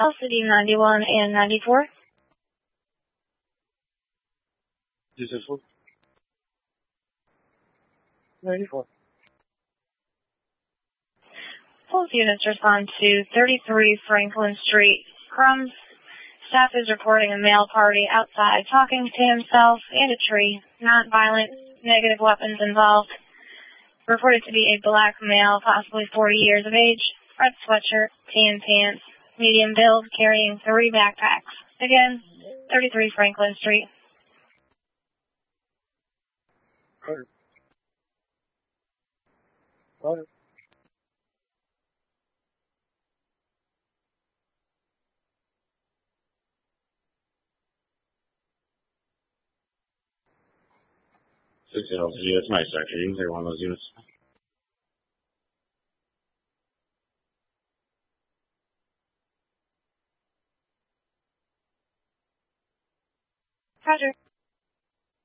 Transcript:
LCD 91 and 94. This is what? 94. Both units respond to 33 Franklin Street, Crumbs. Staff is reporting a male party outside talking to himself and a tree. Not violent, negative weapons involved. Reported to be a black male, possibly 40 years of age, red sweatshirt, tan pants, medium build, carrying 3 backpacks. Again, 33 Franklin Street. Carter. Carter. Six LCD, that's my sector. You can take one of those units. Roger.